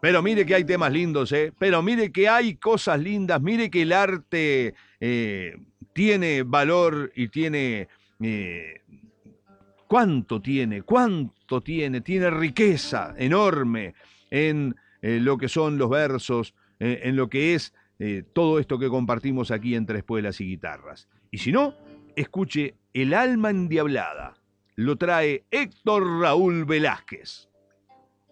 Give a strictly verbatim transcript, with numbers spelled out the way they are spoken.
Pero mire que hay temas lindos, ¿eh? Pero mire que hay cosas lindas, mire que el arte eh, tiene valor y tiene... Eh, ¿Cuánto tiene? ¿Cuánto tiene? Tiene riqueza enorme en eh, lo que son los versos, eh, en lo que es eh, todo esto que compartimos aquí entre espuelas y guitarras. Y si no, escuche El alma endiablada. Lo trae Héctor Raúl Velázquez.